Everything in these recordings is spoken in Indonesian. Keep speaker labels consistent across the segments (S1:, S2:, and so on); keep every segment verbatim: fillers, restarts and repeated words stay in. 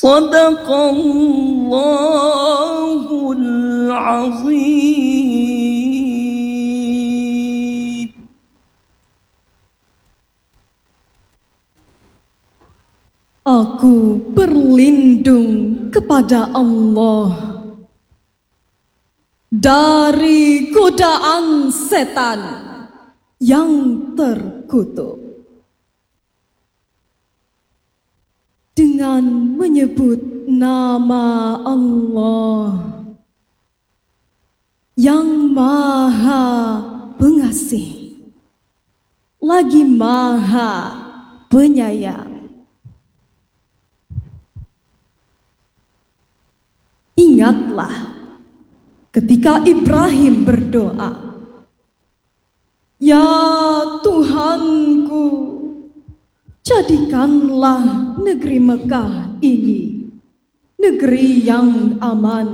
S1: Sadaqallahul azim.
S2: Aku berlindung kepada Allah dari godaan setan yang terkutuk. Dengan menyebut nama Allah yang Maha Pengasih, lagi Maha Penyayang. Ingatlah ketika Ibrahim berdoa, "Ya Tuhanku, jadikanlah negeri Mekah ini negeri yang aman,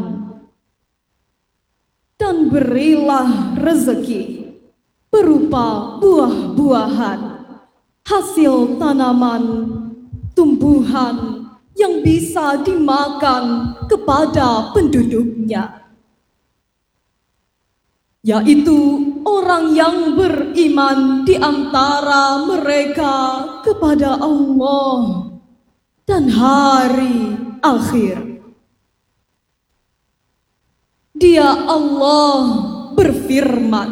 S2: dan berilah rezeki berupa buah-buahan, hasil tanaman, tumbuhan yang bisa dimakan kepada penduduknya, yaitu orang yang beriman di antara mereka kepada Allah dan hari akhir." Dia Allah berfirman,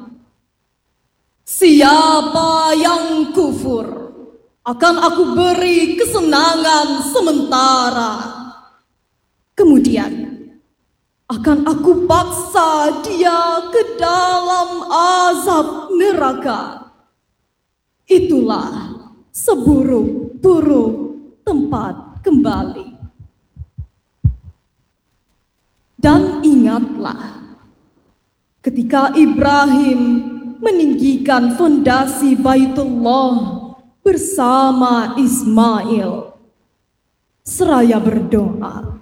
S2: "Siapa yang kufur, akan aku beri kesenangan sementara. Kemudian akan aku paksa dia ke dalam azab neraka. Itulah seburuk-buruk tempat kembali." Dan ingatlah ketika Ibrahim meninggikan fondasi Baitullah bersama Ismail, seraya berdoa,